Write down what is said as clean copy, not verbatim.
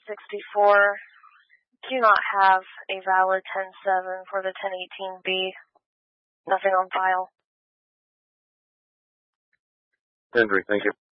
1064 do not have a valid 10-7 for the 1018B. Nothing on file. Henry, thank you.